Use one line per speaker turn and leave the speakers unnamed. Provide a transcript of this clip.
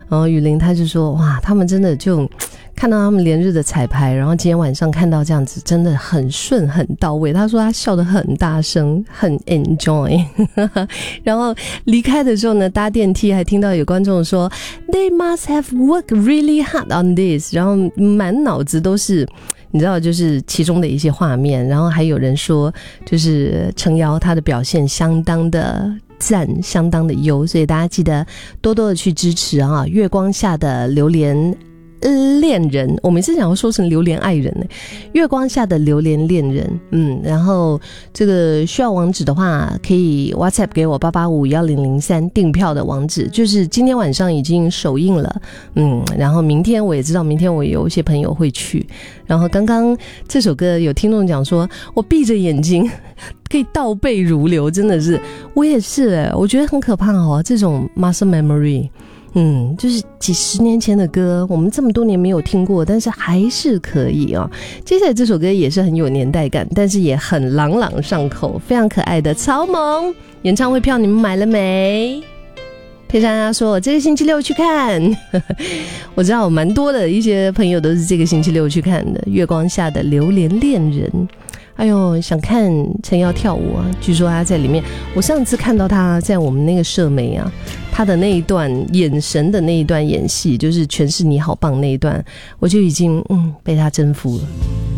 然后雨林他就说哇，他们真的就看到他们连日的彩排，然后今天晚上看到这样子真的很顺很到位，他说他笑得很大声很 enjoy 然后离开的时候呢，搭电梯还听到有观众说 They must have worked really hard on this， 然后满脑子都是你知道就是其中的一些画面，然后还有人说就是程瑶他的表现相当的赞，相当的优，所以大家记得多多的去支持啊！月光下的榴莲恋人，我每次想要说成榴莲爱人呢，月光下的榴莲恋人，然后这个需要网址的话，可以 WhatsApp 给我8851003订票的网址，就是今天晚上已经首映了，然后明天我也知道，明天我有一些朋友会去，然后刚刚这首歌有听众讲说，我闭着眼睛可以倒背如流，真的是，我也是我觉得很可怕哦，这种 muscle memory。就是几十年前的歌，我们这么多年没有听过，但是还是可以哦。接下来这首歌也是很有年代感，但是也很朗朗上口，非常可爱的草蜢演唱会票你们买了没？佩珊她说我这个星期六去看我知道有蛮多的一些朋友都是这个星期六去看的，月光下的榴莲恋人。哎呦，想看陈瑶跳舞啊！据说他在里面，我上次看到他在我们那个社媒啊，他的那一段眼神的那一段演戏，就是全是你好棒那一段，我就已经被他征服了。